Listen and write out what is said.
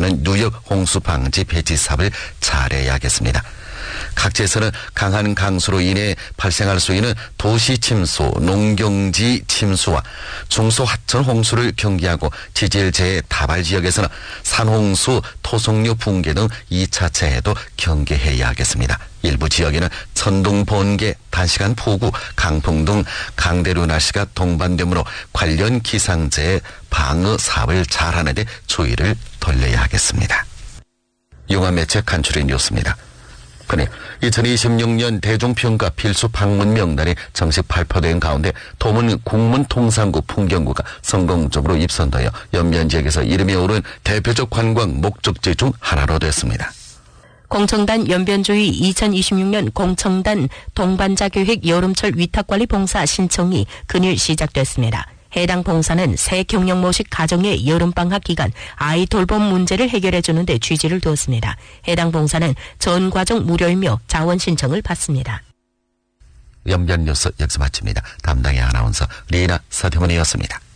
이어지는 누역 홍수 방지 배치 사업을 잘해야겠습니다. 각지에서는 강한 강수로 인해 발생할 수 있는 도시 침수, 농경지 침수와 중소하천 홍수를 경계하고 지질재해 다발 지역에서는 산홍수, 토속류 붕괴 등 2차 재해도 경계해야 하겠습니다. 일부 지역에는 천둥, 번개, 단시간 폭우, 강풍 등 강대류 날씨가 동반되므로 관련 기상재해 방어 사업을 잘하는 데 주의를 돌려야 하겠습니다. 용화매체 간추린 뉴스입니다. 2026년 대중평가 필수 방문 명단이 정식 발표된 가운데 도문 국문통상구 풍경구가 성공적으로 입선되어 연면 지역에서 이름이 오른 대표적 관광 목적지 중 하나로 됐습니다. 공청단 연변조의 2026년 공청단 동반자계획 여름철 위탁관리 봉사 신청이 금일 시작됐습니다. 해당 봉사는 새 경영 모식 가정의 여름방학 기간 아이 돌봄 문제를 해결해주는 데 취지를 두었습니다. 해당 봉사는 전 과정 무료이며 자원 신청을 받습니다. 연변 뉴스 여기서 마칩니다. 담당의 아나운서 리나 서태문이었습니다.